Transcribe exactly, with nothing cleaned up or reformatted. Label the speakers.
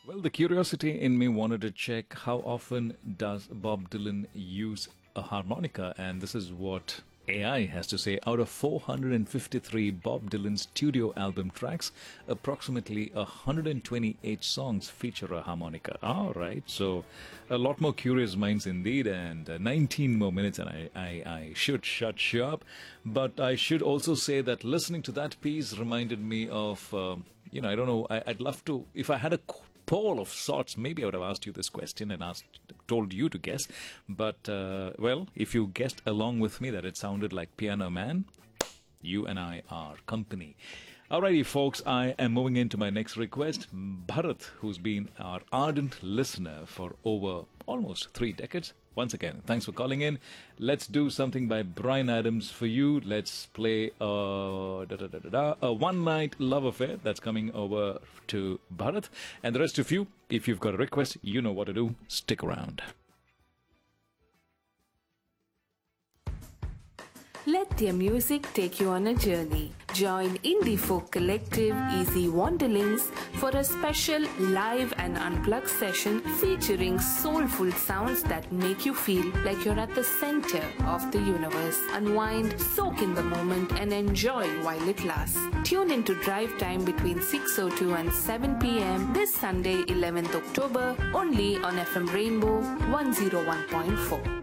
Speaker 1: Well, the curiosity in me wanted to check how often does Bob Dylan use a harmonica, and this is what A I has to say. Out of four hundred fifty-three Bob Dylan studio album tracks, approximately one hundred twenty-eight songs feature a harmonica. All right, so a lot more curious minds indeed, and uh, nineteen more minutes, and I, I, I should shut shop. But I should also say that listening to that piece reminded me of, um, you know, I don't know, I, I'd love to, if I had a poll of sorts, maybe I would have asked you this question and asked, told you to guess. But, uh, well, if you guessed along with me that it sounded like Piano Man, you and I are company. Alrighty, folks, I am moving into my next request. Bharat, who's been our ardent listener for over almost three decades. Once again, thanks for calling in. Let's do something by Bryan Adams for you. Let's play uh, da, da, da, da, da, a one-night love affair that's coming over to Bharat. And the rest of you, if you've got a request, you know what to do. Stick around.
Speaker 2: Let their music take you on a journey. Join Indie Folk Collective Easy Wanderlings for a special live and unplugged session featuring soulful sounds that make you feel like you're at the center of the universe. Unwind, soak in the moment, and enjoy while it lasts. Tune into Drive Time between six oh two and seven p.m. this Sunday, eleventh October, only on F M Rainbow one oh one point four.